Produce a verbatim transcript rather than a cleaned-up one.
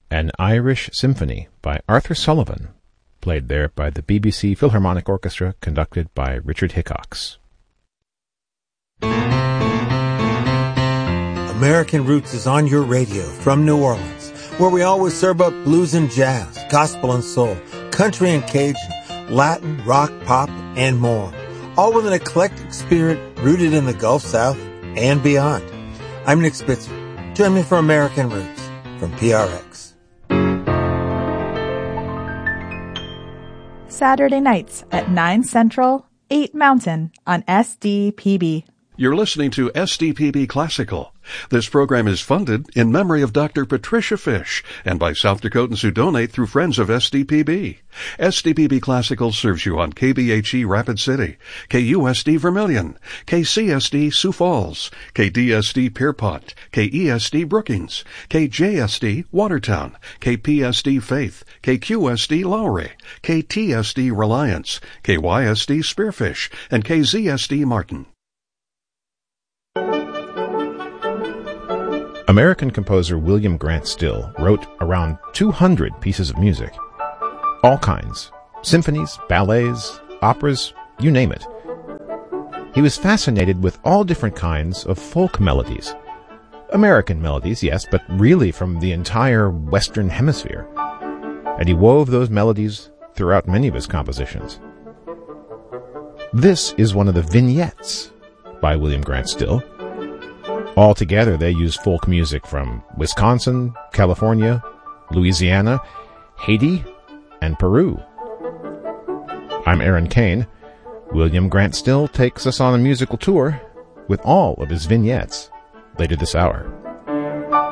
An Irish Symphony by Arthur Sullivan, played there by the B B C Philharmonic Orchestra, conducted by Richard Hickox. American Roots is on your radio from New Orleans, where we always serve up blues and jazz, gospel and soul, country and Cajun, Latin, rock, pop, and more, all with an eclectic spirit rooted in the Gulf South and beyond. I'm Nick Spitzer. Join me for American Roots from P R X. Saturday nights at nine Central, eight Mountain on S D P B. You're listening to S D P B Classical. This program is funded in memory of Doctor Patricia Fish and by South Dakotans who donate through Friends of S D P B. S D P B Classical serves you on K B H E Rapid City, K U S D Vermilion, K C S D Sioux Falls, K D S D Pierpont, K E S D Brookings, K J S D Watertown, K P S D Faith, K Q S D Lowry, K T S D Reliance, K Y S D Spearfish, and K Z S D Martin. American composer William Grant Still wrote around two hundred pieces of music. All kinds. Symphonies, ballets, operas, you name it. He was fascinated with all different kinds of folk melodies. American melodies, yes, but really from the entire Western Hemisphere. And he wove those melodies throughout many of his compositions. This is one of the vignettes by William Grant Still. Altogether, they use folk music from Wisconsin, California, Louisiana, Haiti, and Peru. I'm Aaron Kane. William Grant Still takes us on a musical tour with all of his vignettes later this hour.